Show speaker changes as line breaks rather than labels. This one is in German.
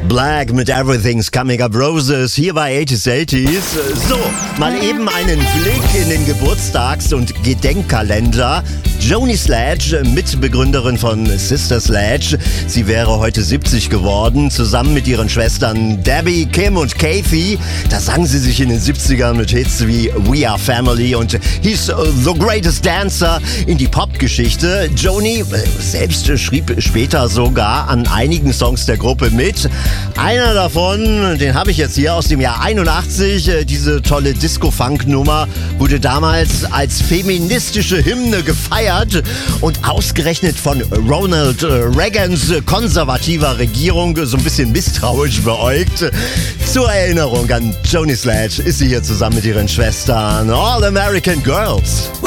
Black mit Everything's Coming Up Roses hier bei 80s. So, mal eben einen Blick in den Geburtstags- und Gedenkkalender. Joni Sledge, Mitbegründerin von Sister Sledge. Sie wäre heute 70 geworden, zusammen mit ihren Schwestern Debbie, Kim und Kathy. Da sang sie sich in den 70ern mit Hits wie We Are Family und He's the Greatest Dancer in die Popgeschichte. Joni selbst schrieb später sogar an einigen Songs der Gruppe mit. Einer davon, den habe ich jetzt hier aus dem Jahr 81. Diese tolle Disco-Funk-Nummer wurde damals als feministische Hymne gefeiert und ausgerechnet von Ronald Reagans konservativer Regierung so ein bisschen misstrauisch beäugt. Zur Erinnerung an Joni Sledge ist sie hier zusammen mit ihren Schwestern All American Girls.